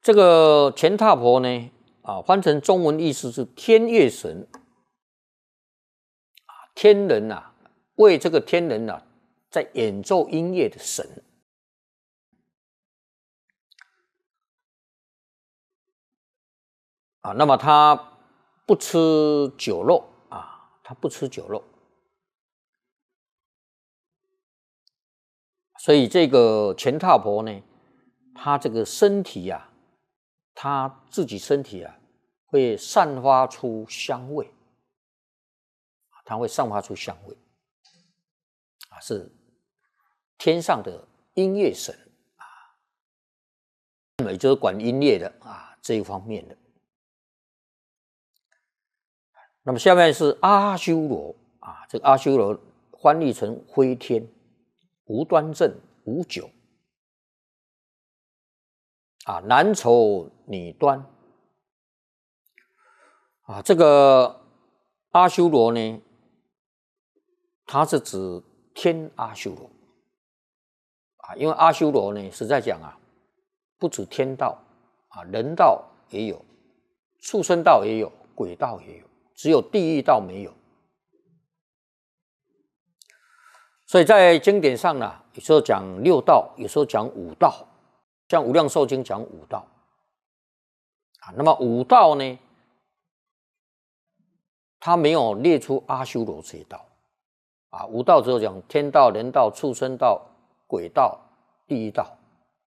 这个乾闼婆呢，翻成中文意思是天乐神，天人啊，为这个天人啊，在演奏音乐的神。那么他不吃酒肉他不吃酒肉，所以这个乾闼婆呢，他这个身体他自己身体会散发出香味，它会散发出香味，是天上的音乐神也就是管音乐的这一方面的。那么下面是阿修罗这个阿修罗翻译成飞天，无端正，无酒男丑女端这个阿修罗呢，它是指天阿修罗因为阿修罗呢，实在讲不止天道人道也有，畜生道也有，鬼道也有，只有地狱道没有。所以在经典上有时候讲六道，有时候讲五道，像《无量寿经》讲五道那么五道呢，它没有列出阿修罗这一道五道只有讲天道、人道、畜生道、鬼道、地狱道。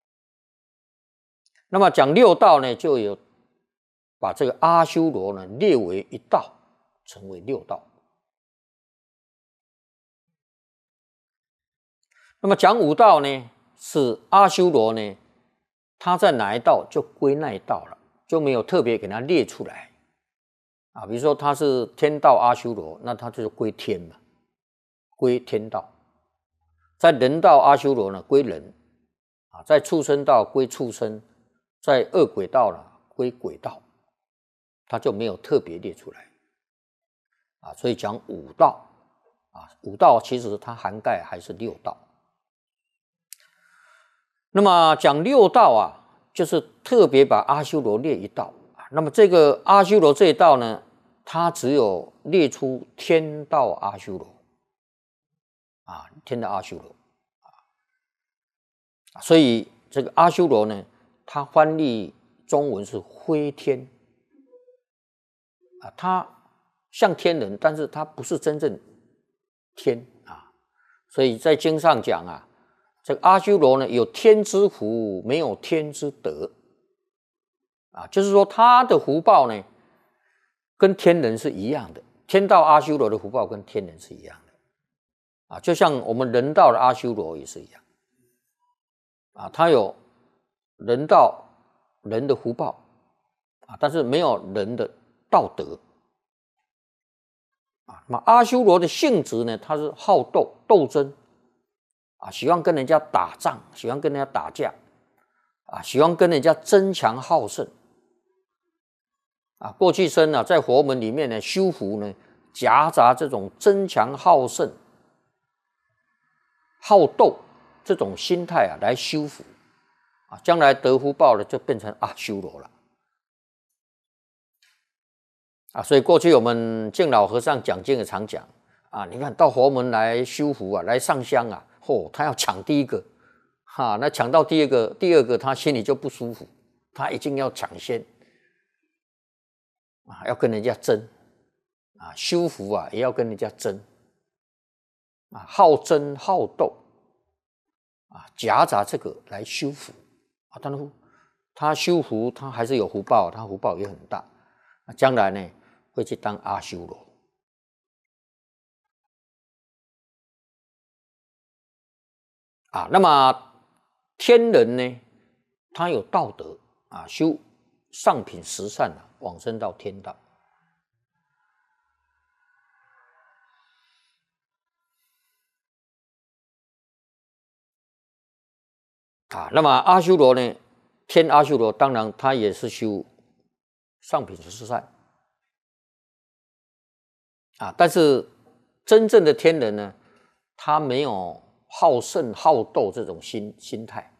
那么讲六道呢，就有把这个阿修罗呢列为一道，成为六道。那么讲五道呢，是阿修罗呢，他在哪一道就归那一道了，就没有特别给他列出来比如说他是天道阿修罗，那他就是归天嘛，归天道。在人道阿修罗呢，归人在畜生道归畜生，在恶鬼道归鬼道，他就没有特别列出来所以讲五道五道其实它涵盖还是六道。那么讲六道就是特别把阿修罗列一道那么这个阿修罗这一道呢，它只有列出天道阿修罗天道阿修罗所以这个阿修罗呢，它翻译中文是飞天它像天人，但是它不是真正天所以在经上讲这个阿修罗呢，有天之福，没有天之德就是说他的福报呢跟天人是一样的，天道阿修罗的福报跟天人是一样的就像我们人道的阿修罗也是一样他有人道人的福报但是没有人的道德那么阿修罗的性质呢，他是好斗斗争喜欢跟人家打仗，喜欢跟人家打架喜欢跟人家争强好胜过去生在佛门里面呢，修福呢夹杂这种争强好胜好斗这种心态来修福将来得福报了就变成阿修罗了所以过去我们净老和尚讲经也常讲你看到佛门来修福来上香他要抢第一个那抢到第二个他心里就不舒服，他一定要抢先要跟人家争修福也要跟人家争好争好斗夹杂这个来修福当然他修福他还是有福报，他福报也很大将来呢会去当阿修罗那么天人呢，他有道德修上品十善往生到天道那么阿修罗呢，天阿修罗当然他也是修上品十善但是真正的天人呢，他没有好胜好斗这种心态